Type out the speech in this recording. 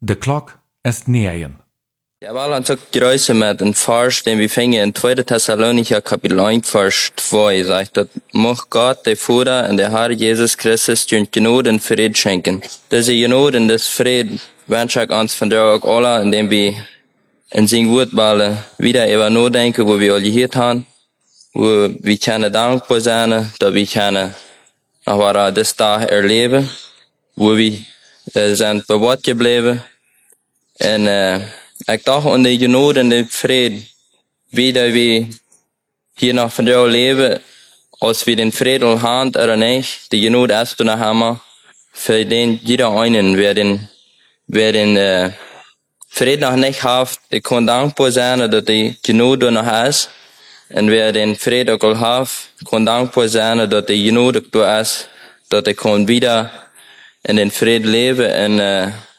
De klok ist 9. Ja, wel aan het kruisen met een vers, den we vingen in 2 Thessalonicher Kapitel 1, Vers 2, sagt, dat mocht Gott, der Vater und der Herr Jesus Christus, den Genode und Frieden schenken. Diese Genode und das Frieden wünsche ich uns von der auch alle, indem wir in sein Wort mal wieder über nachdenken, wo wir alle hier haben, wo wir können dankbar sein, dass wir können aber das Tag erleben, wo wir sind bewahrt geblieben. Und ich dachte an die Genode und den Frieden, wie wir hier noch von der leben, als wir den Frieden haben oder nicht, die Genode ist noch haben, für den jeder einen, wer den Frieden noch nicht hat, der kann dankbar sein, dass die Genode noch ist. Und wer den Frieden auch hat, kann dankbar sein, dass die Genode da ist, dass er kann wieder in den Frieden leben und